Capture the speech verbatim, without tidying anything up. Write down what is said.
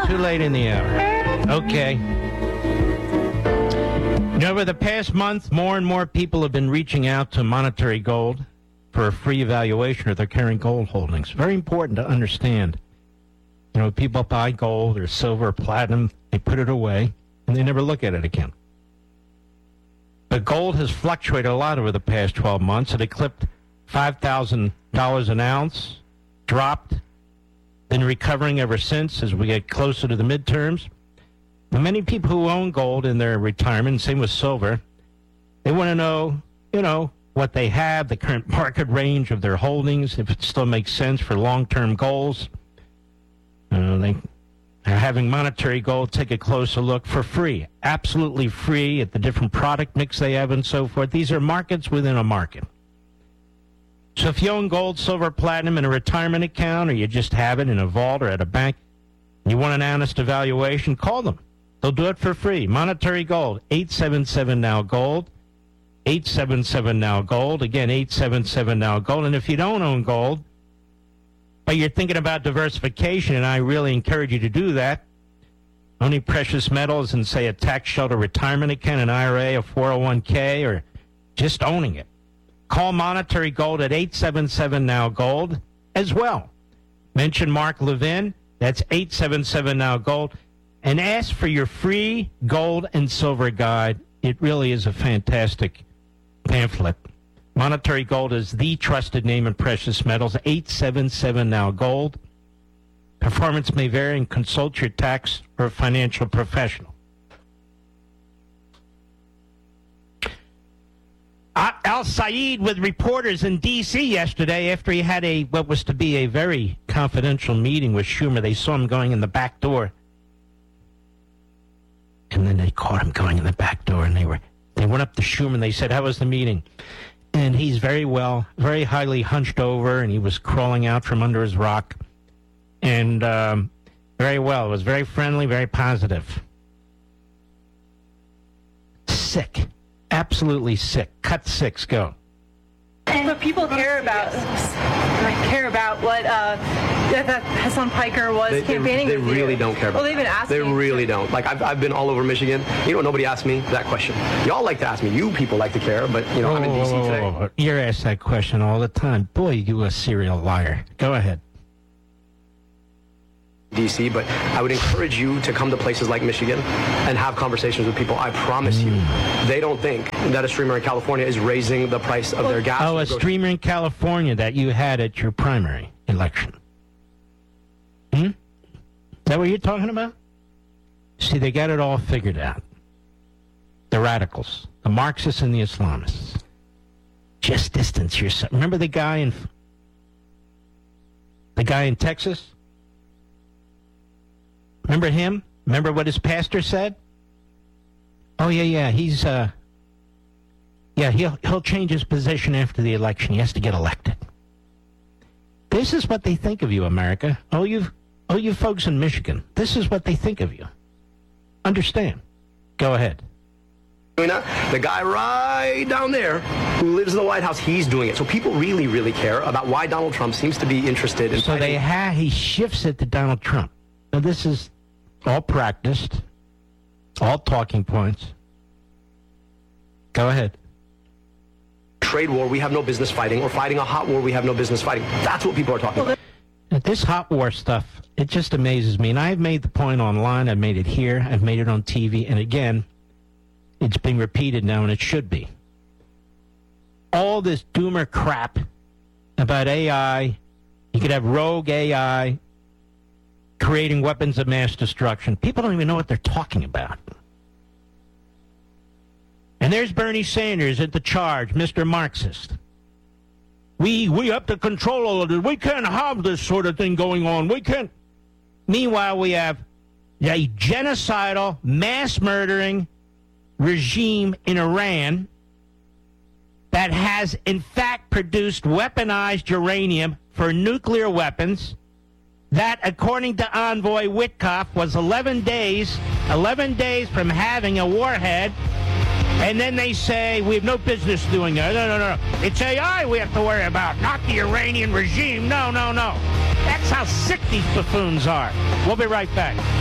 Too late in the hour. Okay. You know, over the past month, more and more people have been reaching out to Monetary Gold for a free evaluation of their current gold holdings. Very important to understand. You know, people buy gold or silver or platinum, they put it away, and they never look at it again. But gold has fluctuated a lot over the past twelve months. It clipped five thousand dollars an ounce, dropped, been recovering ever since as we get closer to the midterms. And many people who own gold in their retirement, same with silver, they want to know, you know, what they have, the current market range of their holdings, if it still makes sense for long-term goals. Uh, they are having Monetary Gold take a closer look for free, absolutely free at the different product mix they have and so forth. These are markets within a market. So if you own gold, silver, platinum in a retirement account, or you just have it in a vault or at a bank, and you want an honest evaluation, call them. They'll do it for free. Monetary Gold, eight seven seven now gold, eight seven seven now gold. Again, eight seven seven now gold. And if you don't own gold, but you're thinking about diversification, and I really encourage you to do that, owning precious metals in, say, a tax shelter retirement account, an I R A, a four oh one k, or just owning it, call Monetary Gold at eight seven seven now gold as well. Mention Mark Levin. That's eight seven seven now gold. And ask for your free gold and silver guide. It really is a fantastic pamphlet. Monetary Gold is the trusted name in precious metals. eight seven seven now gold. Performance may vary, and consult your tax or financial professional. Al Saeed with reporters in D C yesterday after he had a what was to be a very confidential meeting with Schumer. They saw him going in the back door. And then they caught him going in the back door, and they were they went up to Schumer, and they said, how was the meeting? And he's very well, very highly hunched over, and he was crawling out from under his rock. And um, very well. It was very friendly, very positive. Sick. Absolutely sick. Cut six, go. But people care about care about what uh, that Hassan Piker was they, campaigning They, they with really you. don't care about Well, they've been asking. They really don't. Like, I've, I've been all over Michigan. You know, nobody asked me that question. Y'all like to ask me. You people like to care, but, you know, whoa, I'm in D C whoa, whoa, today. whoa. You're asked that question all the time. Boy, you a serial liar. Go ahead. D C, but I would encourage you to come to places like Michigan and have conversations with people. I promise mm. you, they don't think that a streamer in California is raising the price of their gas. Oh, a streamer in California that you had at your primary election. Hmm? Is that what you're talking about? See, they got it all figured out. The radicals, the Marxists and the Islamists. Just distance yourself. Remember the guy in the guy in Texas? Remember him? Remember what his pastor said? Oh, yeah, yeah, he's, uh, yeah, he'll, he'll change his position after the election. He has to get elected. This is what they think of you, America. Oh, you, oh, you folks in Michigan, this is what they think of you. Understand. Go ahead. The guy right down there who lives in the White House, he's doing it. So people really, really care about why Donald Trump seems to be interested in So they ha- he shifts it to Donald Trump. Now, this is all practiced, all talking points. Go ahead. Trade war we have no business fighting, or fighting a hot war we have no business fighting. That's what people are talking about. This hot war stuff, it just amazes me. And I've made the point online, I've made it here, I've made it on T V, and again, it's being repeated now, and it should be. All this doomer crap about A I, you could have rogue A I, creating weapons of mass destruction. People don't even know what they're talking about. And there's Bernie Sanders at the charge, Mister Marxist. We we have to control all of this. We can't have this sort of thing going on. We can't. Meanwhile, we have a genocidal, mass-murdering regime in Iran that has, in fact, produced weaponized uranium for nuclear weapons. That, according to Envoy Witkoff, was eleven days, eleven days from having a warhead, and then they say, we have no business doing that. No, no, no, no. It's A I we have to worry about, not the Iranian regime. No, no, no. That's how sick these buffoons are. We'll be right back.